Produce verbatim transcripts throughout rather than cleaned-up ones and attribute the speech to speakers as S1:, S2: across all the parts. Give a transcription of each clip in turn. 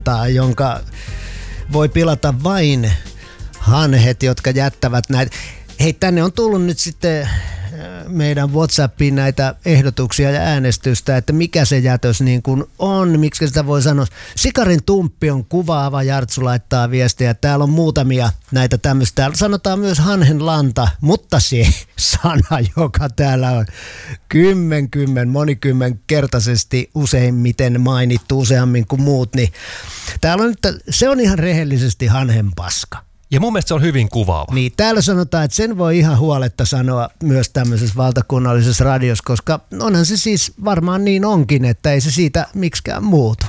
S1: jonka voi pilata vain hanhet, jotka jättävät näitä. Hei, tänne on tullut nyt sitten meidän WhatsAppiin näitä ehdotuksia ja äänestystä, että mikä se jätös niin kuin on, miksi sitä voi sanoa. Sikarin tumppi on kuvaava, Jartsu laittaa viestiä. Täällä on muutamia näitä tämmöistä. Täällä sanotaan myös hanhen lanta, mutta se sana, joka täällä on kymmenkymmen, monikymmenkertaisesti useimmiten mainittu useammin kuin muut, niin täällä on nyt, se on ihan rehellisesti hanhen paska.
S2: Ja mun mielestä se on hyvin kuvaava.
S1: Niin, täällä sanotaan, että sen voi ihan huoletta sanoa myös tämmöisessä valtakunnallisessa radiossa, koska onhan se siis varmaan niin onkin, että ei se siitä miksikään muutu.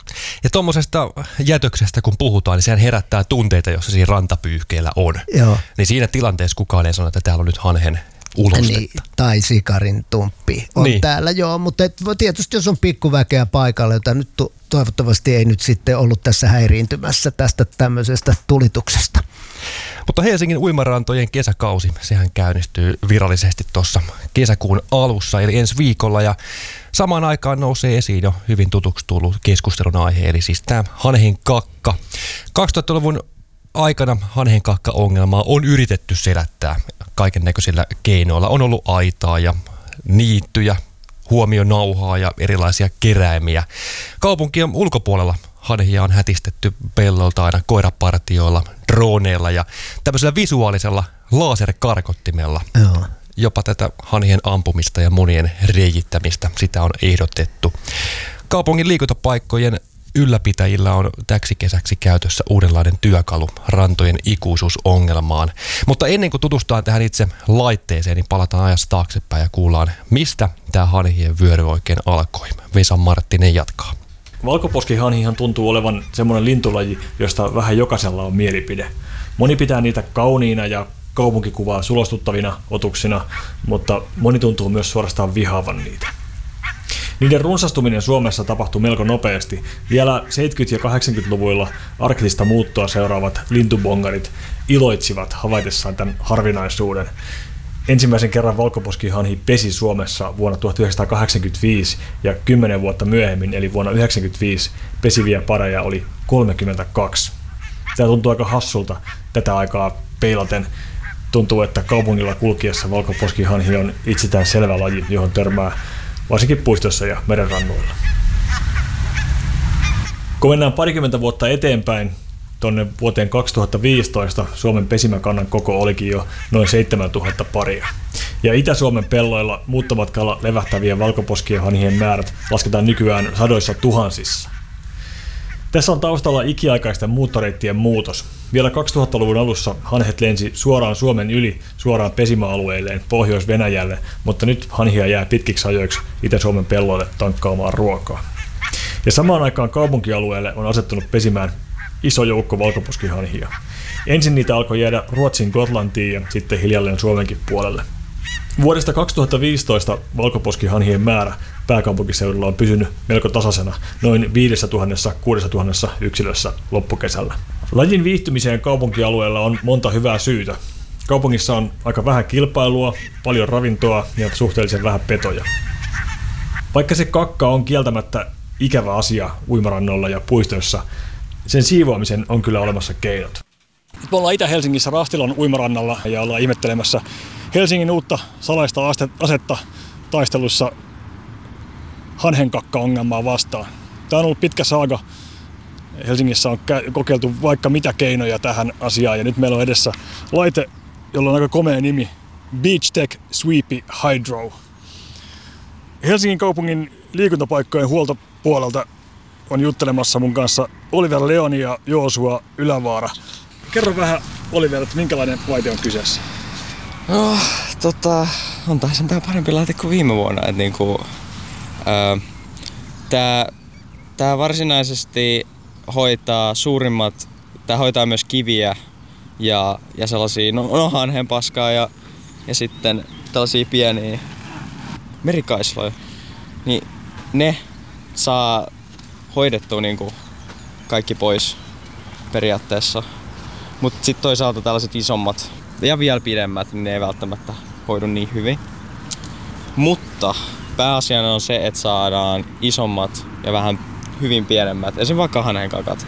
S2: Ja tuommoisesta jätöksestä kun puhutaan, niin sehän herättää tunteita, jos se siinä rantapyyhkeellä on.
S1: Joo.
S2: Niin siinä tilanteessa kukaan ei sano, että täällä on nyt hanhen ulostetta.
S1: Niin, tai sikarin tumppi on niin täällä, joo, mutta et, tietysti jos on pikkuväkeä paikalla, jota nyt to, toivottavasti ei nyt sitten ollut tässä häiriintymässä tästä tämmöisestä tulituksesta.
S2: Mutta Helsingin uimarantojen kesäkausi, sehän käynnistyy virallisesti tuossa kesäkuun alussa, eli ensi viikolla, ja samaan aikaan nousee esiin jo hyvin tutuksi tullut keskustelun aihe, eli siis tämä hanhenkakka. kaksituhattaluvun aikana hanhenkakka-ongelmaa on yritetty selättää kaiken näköisillä keinoilla. On ollut aitaa ja niittyjä, huomionauhaa ja erilaisia keräimiä. Kaupunkien ulkopuolella hanhia on hätistetty pellolta aina koirapartioilla, droneilla ja tämmöisellä visuaalisella laserkarkottimella.
S1: Joo.
S2: Jopa tätä hanhien ampumista ja monien reijittämistä, sitä on ehdotettu. Kaupungin liikuntapaikkojen ylläpitäjillä on täksi kesäksi käytössä uudenlainen työkalu rantojen ikuisuusongelmaan. Mutta ennen kuin tutustutaan tähän itse laitteeseen, niin palataan ajassa taaksepäin ja kuullaan, mistä tämä hanhien vyöry oikein alkoi. Vesa Marttinen jatkaa.
S3: Valkoposkihanhihan tuntuu olevan semmoinen lintulaji, josta vähän jokaisella on mielipide. Moni pitää niitä kauniina ja kaupunkikuvaa sulostuttavina otuksina, mutta moni tuntuu myös suorastaan vihaavan niitä. Niiden runsastuminen Suomessa tapahtui melko nopeasti. Vielä seitsemänkymmentä- ja kahdeksankymmentäluvuilla arktista muuttoa seuraavat lintubongarit iloitsivat havaitessaan tämän harvinaisuuden. Ensimmäisen kerran valkoposkihanhi pesi Suomessa vuonna tuhatyhdeksänsataakahdeksankymmentäviisi ja kymmenen vuotta myöhemmin, eli vuonna yhdeksänkymmentäviisi, pesiviä pareja oli kolmekymmentäkaksi. Tämä tuntuu aika hassulta tätä aikaa peilaten. Tuntuu, että kaupungilla kulkiessa valkoposkihanhi on itsestään selvä laji, johon törmää varsinkin puistossa ja merenrannoilla. Kun mennään parikymmentä vuotta eteenpäin, tuonne vuoteen kaksituhattaviisitoista Suomen pesimäkannan koko olikin jo noin seitsemäntuhatta paria. Ja Itä-Suomen pelloilla muuttomatkalla levähtävien valkoposkien hanhien määrät lasketaan nykyään sadoissa tuhansissa. Tässä on taustalla ikiaikaisten muuttoreittien muutos. Vielä kaksituhattaluvun alussa hanhet lensi suoraan Suomen yli suoraan pesimäalueilleen Pohjois-Venäjälle, mutta nyt hanhia jää pitkiksi ajoiksi Itä-Suomen pelloille tankkaamaan ruokaa. Ja samaan aikaan kaupunkialueelle on asettunut pesimään iso joukko valkoposkihanhia. Ensin niitä alkoi jäädä Ruotsin Gotlantiin ja sitten hiljalleen Suomenkin puolelle. Vuodesta kaksituhattaviisitoista valkoposkihanhien määrä pääkaupunkiseudulla on pysynyt melko tasaisena noin viisituhatta kuusituhatta yksilössä loppukesällä. Lajin viihtymiseen kaupunkialueella on monta hyvää syytä. Kaupungissa on aika vähän kilpailua, paljon ravintoa ja suhteellisen vähän petoja. Vaikka se kakka on kieltämättä ikävä asia uimarannoilla ja puistoissa, sen siivoamisen on kyllä olemassa keinot. Me ollaan Itä-Helsingissä Rastilan uimarannalla ja ollaan ihmettelemässä Helsingin uutta salaista asetta taistelussa hanhenkakka-ongelmaa vastaan. Tämä on ollut pitkä saaga. Helsingissä on kokeiltu vaikka mitä keinoja tähän asiaan ja nyt meillä on edessä laite, jolla on aika komea nimi, Beach Tech Sweepy Hydro. Helsingin kaupungin liikuntapaikkojen huoltopuolelta on juttelemassa mun kanssa Oliver Leoni ja Joosua Ylävaara. Kerro vähän, Oliver, että minkälainen laite on kyseessä?
S4: No, tota, on taas tämä parempi laite kuin viime vuonna. Et niinku, ää, tää, tää varsinaisesti hoitaa suurimmat, tää hoitaa myös kiviä ja, ja sellaisia, no, no hanhenpaskaa ja, ja sitten tällaisia pieniä merikaisloja. Niin ne saa hoidettua niinku kaikki pois periaatteessa. Mutta sitten toisaalta tällaiset isommat ja vielä pidemmät, niin ne ei välttämättä hoidu niin hyvin. Mutta pääasiana on se, että saadaan isommat ja vähän hyvin pienemmät, esimerkiksi vaikka hanhenkakat,